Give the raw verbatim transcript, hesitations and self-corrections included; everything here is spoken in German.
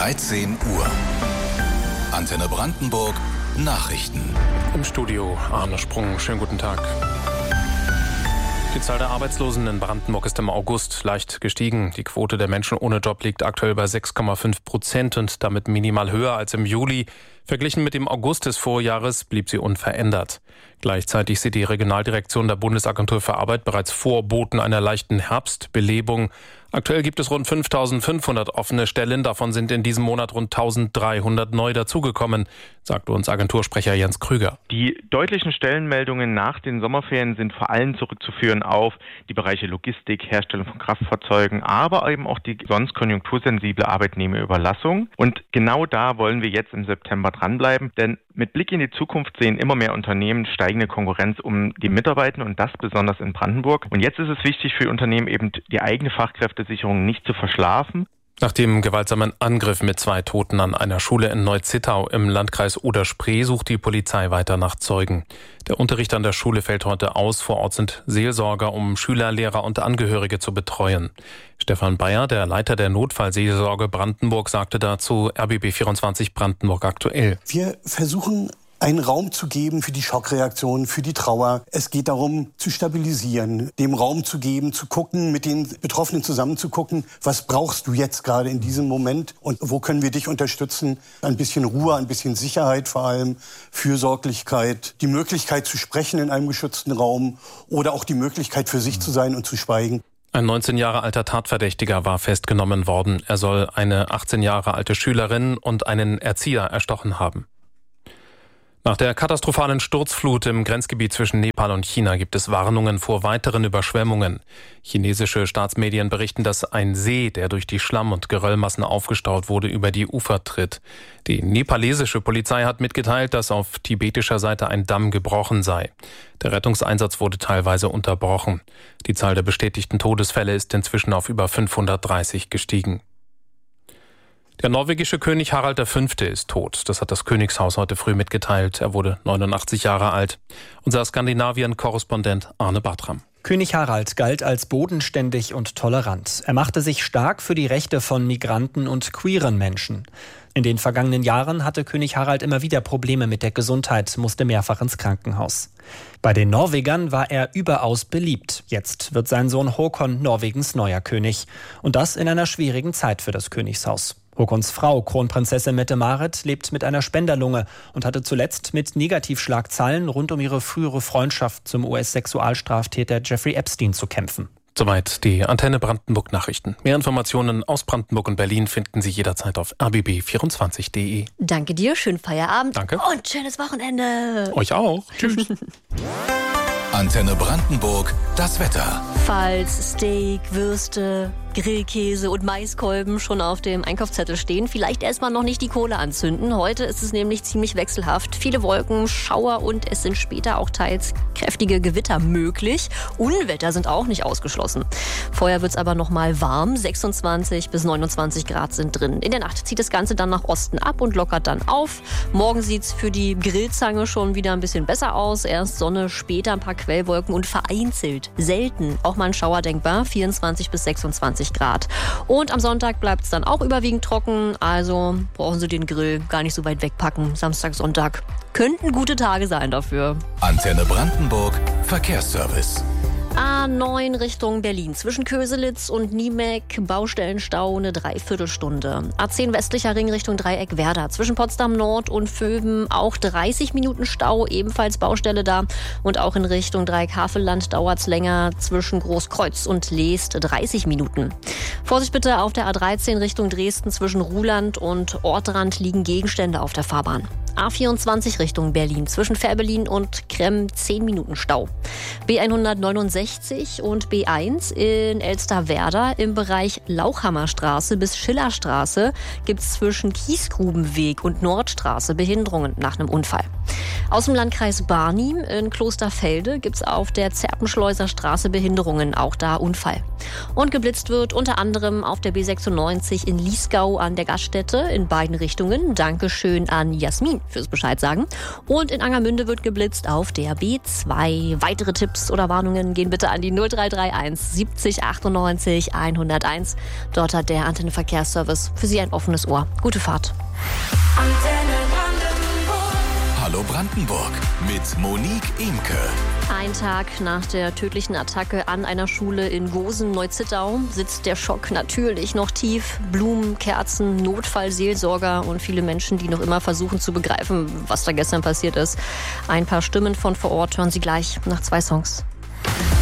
dreizehn Uhr. Antenne Brandenburg Nachrichten. Im Studio Arne Sprung. Schönen guten Tag. Die Zahl der Arbeitslosen in Brandenburg ist im August leicht gestiegen. Die Quote der Menschen ohne Job liegt aktuell bei sechs Komma fünf Prozent und damit minimal höher als im Juli. Verglichen mit dem August des Vorjahres blieb sie unverändert. Gleichzeitig sieht die Regionaldirektion der Bundesagentur für Arbeit bereits Vorboten einer leichten Herbstbelebung. Aktuell gibt es rund fünftausendfünfhundert offene Stellen, davon sind in diesem Monat rund eintausenddreihundert neu dazugekommen, sagte uns Agentursprecher Jens Krüger. Die deutlichen Stellenmeldungen nach den Sommerferien sind vor allem zurückzuführen auf die Bereiche Logistik, Herstellung von Kraftfahrzeugen, aber eben auch die sonst konjunktursensible Arbeitnehmerüberlassung. Und genau da wollen wir jetzt im September dranbleiben, denn mit Blick in die Zukunft sehen immer mehr Unternehmen steigende Konkurrenz um die Mitarbeiter und das besonders in Brandenburg. Und jetzt ist es wichtig für Unternehmen eben die eigene Fachkräftesicherung nicht zu verschlafen. Nach dem gewaltsamen Angriff mit zwei Toten an einer Schule in Neu-Zittau im Landkreis Oder-Spree sucht die Polizei weiter nach Zeugen. Der Unterricht an der Schule fällt heute aus. Vor Ort sind Seelsorger, um Schüler, Lehrer und Angehörige zu betreuen. Stefan Bayer, der Leiter der Notfallseelsorge Brandenburg, sagte dazu R B B vierundzwanzig Brandenburg aktuell. Wir versuchen einen Raum zu geben für die Schockreaktion, für die Trauer. Es geht darum, zu stabilisieren, dem Raum zu geben, zu gucken, mit den Betroffenen zusammen zu gucken, was brauchst du jetzt gerade in diesem Moment und wo können wir dich unterstützen? Ein bisschen Ruhe, ein bisschen Sicherheit vor allem, Fürsorglichkeit, die Möglichkeit zu sprechen in einem geschützten Raum oder auch die Möglichkeit für sich zu sein und zu schweigen. Ein neunzehn Jahre alter Tatverdächtiger war festgenommen worden. Er soll eine achtzehn Jahre alte Schülerin und einen Erzieher erstochen haben. Nach der katastrophalen Sturzflut im Grenzgebiet zwischen Nepal und China gibt es Warnungen vor weiteren Überschwemmungen. Chinesische Staatsmedien berichten, dass ein See, der durch die Schlamm- und Geröllmassen aufgestaut wurde, über die Ufer tritt. Die nepalesische Polizei hat mitgeteilt, dass auf tibetischer Seite ein Damm gebrochen sei. Der Rettungseinsatz wurde teilweise unterbrochen. Die Zahl der bestätigten Todesfälle ist inzwischen auf über fünfhundertdreißig gestiegen. Der norwegische König Harald der Fünfte ist tot. Das hat das Königshaus heute früh mitgeteilt. Er wurde neunundachtzig Jahre alt. Unser Skandinavien-Korrespondent Arne Bartram. König Harald galt als bodenständig und tolerant. Er machte sich stark für die Rechte von Migranten und queeren Menschen. In den vergangenen Jahren hatte König Harald immer wieder Probleme mit der Gesundheit, musste mehrfach ins Krankenhaus. Bei den Norwegern war er überaus beliebt. Jetzt wird sein Sohn Håkon Norwegens neuer König. Und das in einer schwierigen Zeit für das Königshaus. Håkons Frau, Kronprinzessin Mette-Marit, lebt mit einer Spenderlunge und hatte zuletzt mit Negativschlagzeilen rund um ihre frühere Freundschaft zum U S-Sexualstraftäter Jeffrey Epstein zu kämpfen. Soweit die Antenne Brandenburg Nachrichten. Mehr Informationen aus Brandenburg und Berlin finden Sie jederzeit auf r b b vierundzwanzig punkt d e. Danke dir, schönen Feierabend. Danke. Und schönes Wochenende. Euch auch. Tschüss. Antenne Brandenburg, das Wetter. Falls Steak, Würste, Grillkäse und Maiskolben schon auf dem Einkaufszettel stehen, vielleicht erstmal noch nicht die Kohle anzünden. Heute ist es nämlich ziemlich wechselhaft. Viele Wolken, Schauer und es sind später auch teils kräftige Gewitter möglich. Unwetter sind auch nicht ausgeschlossen. Vorher wird es aber noch mal warm. sechsundzwanzig bis neunundzwanzig Grad sind drin. In der Nacht zieht das Ganze dann nach Osten ab und lockert dann auf. Morgen sieht es für die Grillzange schon wieder ein bisschen besser aus. Erst Sonne, später ein paar Quellwolken und vereinzelt, selten auch mal ein Schauer denkbar. vierundzwanzig bis sechsundzwanzig Grad. Und am Sonntag bleibt es dann auch überwiegend trocken. Also brauchen Sie den Grill gar nicht so weit wegpacken. Samstag, Sonntag könnten gute Tage sein dafür. Antenne Brandenburg, Verkehrsservice. A neun Richtung Berlin. Zwischen Köselitz und Niemek Baustellenstau eine Dreiviertelstunde. A zehn westlicher Ring Richtung Dreieck Werder. Zwischen Potsdam Nord und Vöben auch dreißig Minuten Stau, ebenfalls Baustelle da. Und auch in Richtung Dreieck Havelland dauert es länger. Zwischen Großkreuz und Leest dreißig Minuten. Vorsicht bitte auf der A dreizehn Richtung Dresden. Zwischen Ruhland und Ortrand liegen Gegenstände auf der Fahrbahn. A vierundzwanzig Richtung Berlin. Zwischen Fährberlin und Kremm zehn Minuten Stau. B hundertneunundsechzig und B eins in Elsterwerda im Bereich Lauchhammerstraße bis Schillerstraße gibt es zwischen Kiesgrubenweg und Nordstraße Behinderungen nach einem Unfall. Aus dem Landkreis Barnim in Klosterfelde gibt es auf der Zerpenschleuser Straße Behinderungen, auch da Unfall. Und geblitzt wird unter anderem auf der B sechsundneunzig in Liesgau an der Gaststätte in beiden Richtungen. Dankeschön an Jasmin. fürs Bescheid sagen. Und in Angermünde wird geblitzt auf der B zwei. Weitere Tipps oder Warnungen gehen bitte an die null drei drei eins siebzig achtundneunzig hunderteins. Dort hat der Antenne Verkehrsservice für Sie ein offenes Ohr. Gute Fahrt. Antenne Brandenburg. Hallo Brandenburg mit Monique Imke. Ein Tag nach der tödlichen Attacke an einer Schule in Gosen-Neuzittau sitzt der Schock natürlich noch tief. Blumen, Kerzen, Notfallseelsorger und viele Menschen, die noch immer versuchen zu begreifen, was da gestern passiert ist. Ein paar Stimmen von vor Ort hören Sie gleich nach zwei Songs.